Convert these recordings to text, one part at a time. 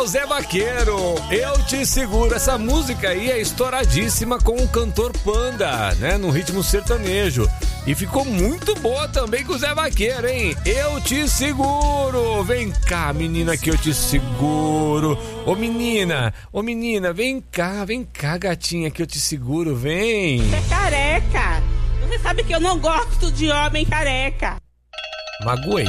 o Zé Vaqueiro, Eu Te Seguro. Essa música aí é estouradíssima com o cantor Panda, né? No ritmo sertanejo. E ficou muito boa também com o Zé Vaqueiro, hein? Eu Te Seguro. Vem cá, menina, que eu te seguro. Ô menina, vem cá, gatinha, que eu te seguro, vem. Você é careca. Você sabe que eu não gosto de homem careca. Magoei.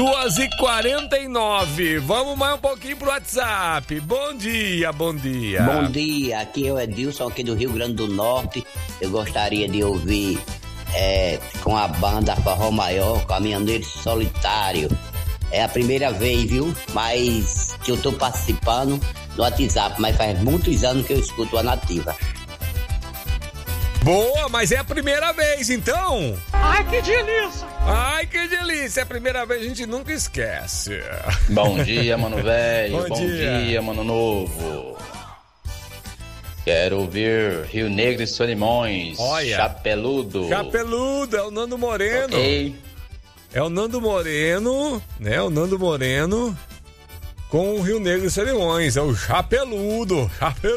2h49. Vamos mais um pouquinho pro WhatsApp. Bom dia. Bom dia, aqui é o Edilson, aqui do Rio Grande do Norte. Eu gostaria de ouvir com a banda Forró Maior, Caminhoneiro Solitário. É a primeira vez, viu? Mas que eu tô participando no WhatsApp, mas faz muitos anos que eu escuto a Nativa. Boa, mas é a primeira vez, então. Ai, que delícia. É a primeira vez, a gente nunca esquece. Bom dia, mano velho. Bom dia, mano novo. Quero ouvir Rio Negro e Solimões. Olha. Chapeludo, é o Nando Moreno. Ok. É o Nando Moreno, né? O Nando Moreno com o Rio Negro e Solimões. É o Chapeludo.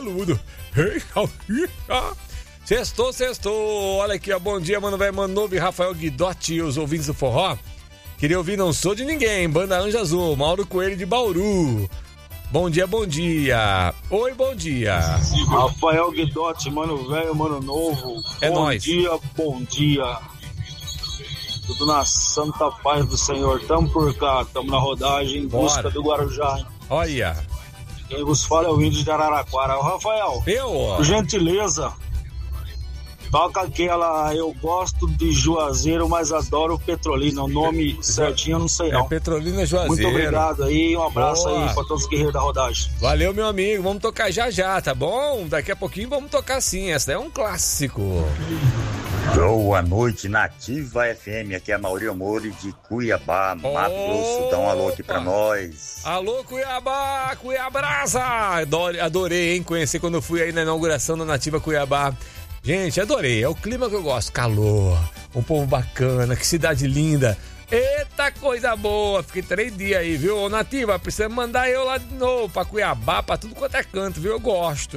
Sextou. Olha aqui, ó. Bom dia, mano velho, Mano Novo e Rafael Guidotti e os ouvintes do forró. Queria ouvir Não Sou de Ninguém, Banda Anjo Azul, Mauro Coelho de Bauru. Bom dia. Oi, bom dia. Rafael Guidotti, mano velho, mano novo. É nóis. Bom dia. Tudo na santa paz do Senhor. Tamo por cá, tamo na rodagem em busca do Guarujá. Hein? Olha. Quem vos fala é o índio de Araraquara. O Rafael, por gentileza, toca aquela Eu Gosto de Juazeiro, mas adoro Petrolina. O nome certinho eu não sei não. É Petrolina Juazeiro. Muito obrigado aí, um abraço aí pra todos os guerreiros da rodagem. Valeu, meu amigo, vamos tocar já, tá bom? Daqui a pouquinho vamos tocar sim, essa é um clássico. Boa noite, Nativa FM, aqui é a Maurício Mori de Cuiabá, Mato Grosso, dá um alô aqui pra nós. Alô, Cuiabá, Cuiabrasa! Adorei, hein, conhecer quando eu fui aí na inauguração da Nativa Cuiabá. Gente, adorei, é o clima que eu gosto, calor, um povo bacana, que cidade linda. Eita, coisa boa, fiquei 3 dias aí, viu? Ô, Nativa, precisa mandar eu lá de novo pra Cuiabá, pra tudo quanto é canto, viu? Eu gosto.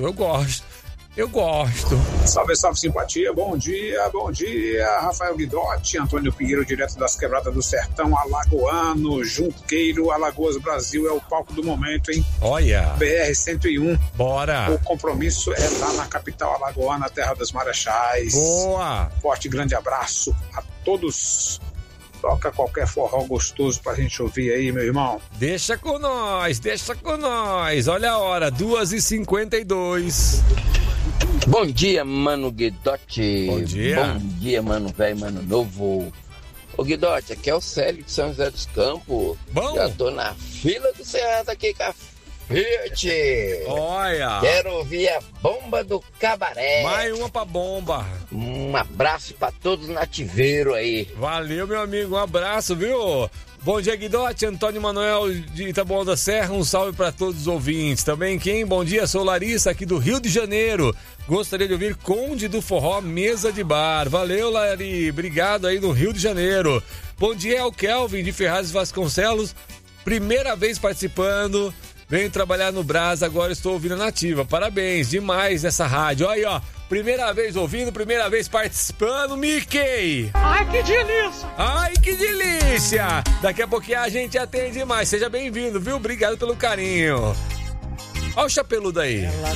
Salve, simpatia, bom dia, Rafael Guidotti, Antônio Pinheiro, direto das Quebradas do Sertão, Alagoano, Junqueiro, Alagoas, Brasil, é o palco do momento, hein? Olha! BR-101. Bora! O compromisso é lá na capital alagoana, terra dos Marechais. Boa! Forte, grande abraço a todos. Toca qualquer forró gostoso pra gente ouvir aí, meu irmão. Deixa com nós. Olha a hora, 2h52. Bom dia, mano Guidotti. Bom dia, mano velho, mano novo. Ô Guidotti, aqui é o Célio de São José dos Campos. Bom. Já tô na fila do Ceasa aqui com a Fiat. Olha. Quero ouvir a bomba do cabaré. Mais uma pra bomba. Um abraço pra todos os nativeiros aí. Valeu, meu amigo, um abraço, viu? Bom dia, Guidotti, Antônio Manuel de Itaboão da Serra, um salve para todos os ouvintes. Também quem? Bom dia, sou Larissa, aqui do Rio de Janeiro. Gostaria de ouvir Conde do Forró, Mesa de Bar. Valeu, Lari, obrigado aí no Rio de Janeiro. Bom dia, é o Kelvin de Ferraz Vasconcelos, primeira vez participando. Venho trabalhar no Brás, agora estou ouvindo a Nativa. Parabéns, demais essa rádio. Olha aí, ó. Primeira vez ouvindo, primeira vez participando, Mickey! Ai, que delícia! Daqui a pouquinho a gente atende mais. Seja bem-vindo, viu? Obrigado pelo carinho. Olha o chapeludo aí.